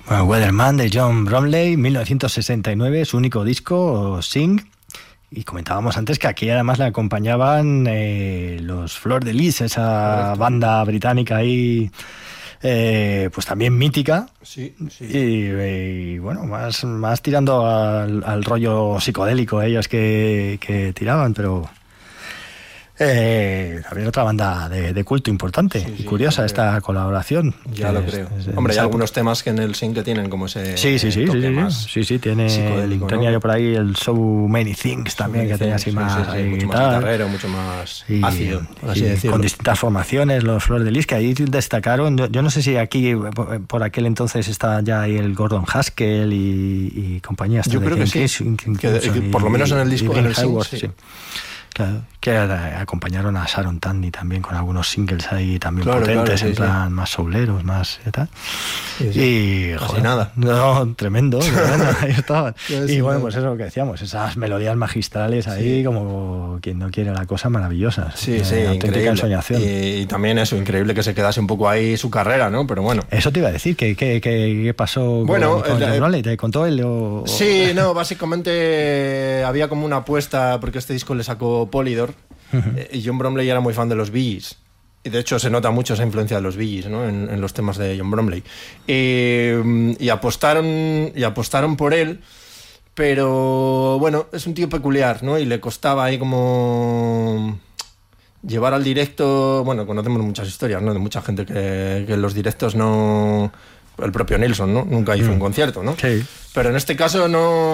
Bueno, Weatherman de John Bromley, 1969, su único disco, Sing. Y comentábamos antes que aquí además le acompañaban los Fleur de Lis, esa banda británica ahí, pues también mítica. Sí. Y bueno, más tirando al rollo psicodélico ellos que tiraban, pero... también otra banda de culto importante y curiosa esta colaboración. Ya lo creo. Hombre, hay algunos temas que en el Sing que tienen como ese toque más psicodélico, tenía ¿no? yo por ahí el So Many Things también, que tenía así más mucho más guitarrero, mucho más ácido, por así decirlo. Con distintas formaciones, los Fleur de Lis, que ahí destacaron. Yo no sé si aquí, por aquel entonces, estaba ya ahí el Gordon Haskell y compañía. Yo creo que sí, que por lo menos en el disco, en el Sing, sí. Claro, que acompañaron a Sharon Tandy también con algunos singles ahí también potentes, en plan más souleros, más y tal. Y joder, nada. No, tremendo, ahí estaban. Y bueno, pues eso que decíamos, esas melodías magistrales ahí, como quien no quiere la cosa, maravillosas. Sí, auténtica ensoñación. Y también eso, increíble que se quedase un poco ahí su carrera, ¿no? Pero bueno. Eso te iba a decir, ¿qué pasó con John Bromley? ¿Te contó él? Sí, no, básicamente había como una apuesta, porque este disco le sacó Polydor. Y John Bromley era muy fan de los Bee Gees. Y de hecho se nota mucho esa influencia de los Bee Gees, ¿no? en los temas de John Bromley. Y apostaron por él, pero bueno, es un tío peculiar, ¿no? Y le costaba ahí como llevar al directo. Bueno, conocemos muchas historias, ¿no? De mucha gente que en los directos no... El propio Nilsson, ¿no? Nunca hizo un concierto, ¿no? Sí. Pero en este caso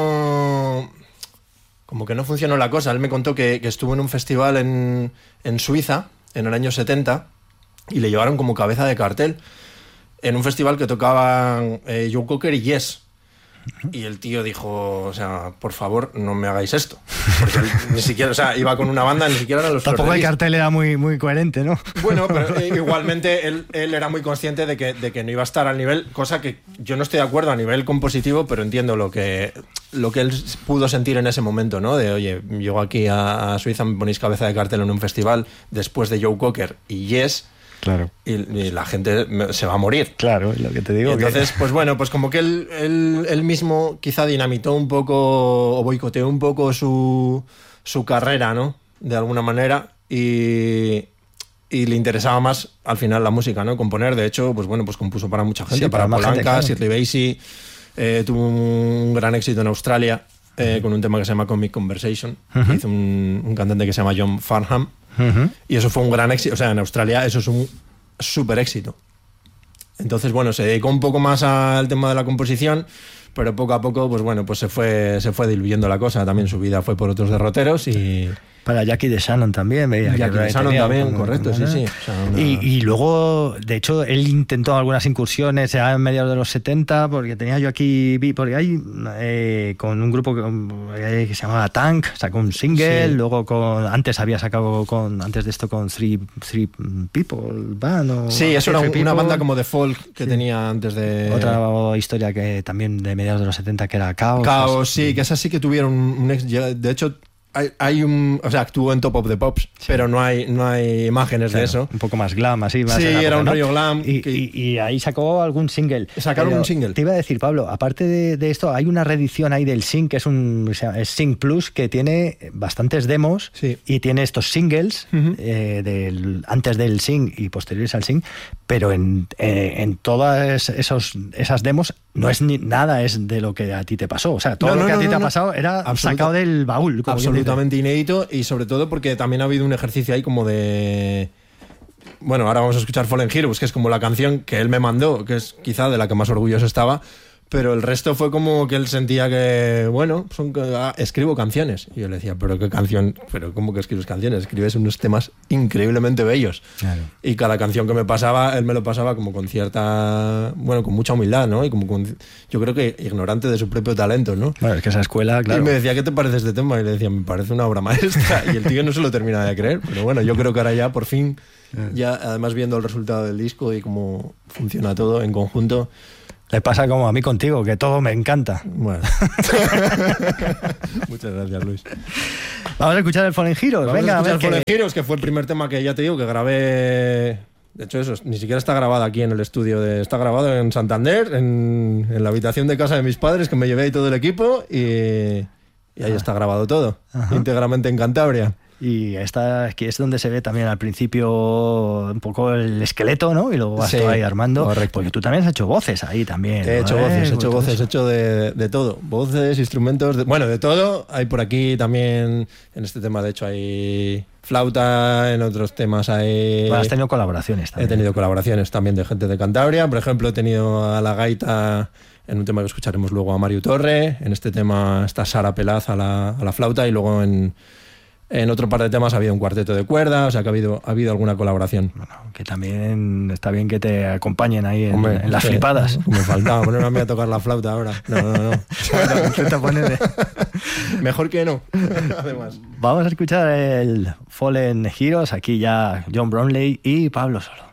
no... Como que no funcionó la cosa. Él me contó que estuvo en un festival en Suiza en el año 70 y le llevaron como cabeza de cartel en un festival que tocaban Joe Cocker y Yes. Y el tío dijo, o sea, por favor, no me hagáis esto. Porque él ni siquiera, o sea, iba con una banda, ni siquiera eran los Fleur de Lis. Tampoco el cartel era muy coherente, ¿no? Bueno, pero igualmente él era muy consciente de que no iba a estar al nivel, cosa que yo no estoy de acuerdo a nivel compositivo, pero entiendo lo que él pudo sentir en ese momento, ¿no? De, oye, llego aquí a Suiza, me ponéis cabeza de cartel en un festival después de Joe Cocker y Yes... Claro. Y la gente se va a morir. Claro, es lo que te digo. Y entonces, pues bueno, pues como que él mismo quizá dinamitó un poco o boicoteó un poco su carrera, ¿no? De alguna manera. Y le interesaba más al final la música, ¿no? Componer. De hecho, pues bueno, pues compuso para mucha gente, para Polanca, claro. Shirley Bassey. Tuvo un gran éxito en Australia con un tema que se llama Comic Conversation, que hizo un cantante que se llama John Farnham. Y eso fue un gran éxito. O sea, en Australia eso es un súper éxito. Entonces, bueno, se dedicó un poco más al tema de la composición, pero poco a poco, pues bueno, pues se fue diluyendo la cosa. También su vida fue por otros derroteros y... Para Jackie DeShannon también, veía. Jackie DeShannon también, correcto, sí. O sea, y luego, de hecho, él intentó algunas incursiones ya en mediados de los 70, porque tenía yo aquí, porque hay con un grupo que se llamaba Tank, sacó un single, luego antes había sacado antes de esto con Three People Band. Sí, eso era una banda como de folk que tenía antes de... Otra historia que también de mediados de los 70 que era Chaos. Chaos, sí, que esas sí que tuvieron un éxito. De hecho... Hay o sea, actuó en Top of the Pops, pero no hay imágenes de eso. Un poco más glam, así. Más era un rollo glam. Y ahí sacó algún single. Sacaron un single. Te iba a decir, Pablo, aparte de esto, hay una reedición ahí del Sing, que es Sing Plus, que tiene bastantes demos y tiene estos singles antes del Sing y posteriores al Sing, pero en todas esas demos no es nada es de lo que a ti te pasó. O sea, todo lo que a ti te ha pasado era sacado del baúl. Absolutamente inédito, y sobre todo porque también ha habido un ejercicio ahí como de... Bueno, ahora vamos a escuchar Fallen Heroes, que es como la canción que él me mandó, que es quizá de la que más orgulloso estaba, pero el resto fue como que él sentía que, bueno, escribo canciones. Y yo le decía, ¿pero qué canción? ¿Pero cómo que escribes canciones? Escribes unos temas increíblemente bellos. Claro. Y cada canción que me pasaba, él me lo pasaba como con cierta... Bueno, con mucha humildad, ¿no? Y como yo creo que ignorante de su propio talento, ¿no? Bueno, es que esa escuela, claro. Y me decía, ¿qué te parece este tema? Y le decía, me parece una obra maestra. Y el tío no se lo termina de creer. Pero bueno, yo creo que ahora ya, por fin, ya además viendo el resultado del disco y cómo funciona todo en conjunto... Le pasa como a mí contigo, que todo me encanta. Bueno. Muchas gracias, Luis. Vamos a escuchar el Fallen Heroes. Venga, a escuchar el Fallen Heroes, que fue el primer tema que ya te digo que grabé De hecho, eso ni siquiera está grabado aquí en el estudio. Está grabado en Santander, en la habitación de casa de mis padres, que me llevé ahí todo el equipo y ahí está grabado todo, íntegramente en Cantabria. Y aquí es donde se ve también al principio un poco el esqueleto, ¿no? Y luego vas tú ahí armando. Correcto. Porque tú también has hecho voces ahí también. He hecho voces, he hecho de todo. Voces, instrumentos, de todo. Hay por aquí también, en este tema de hecho hay flauta, en otros temas hay... Bueno, has tenido colaboraciones también. He tenido colaboraciones también de gente de Cantabria. Por ejemplo, he tenido a la gaita, en un tema que escucharemos luego, a Mario Torre. En este tema está Sara Pelaz a la flauta, y luego en otro par de temas ha habido un cuarteto de cuerda, o sea que ha habido alguna colaboración. Bueno, que también está bien que te acompañen ahí en las flipadas. Me faltaba ponerme a mí a tocar la flauta ahora. No. Mejor que no, además. Vamos a escuchar el Fallen Heroes, aquí ya John Bromley y Pablo Solo.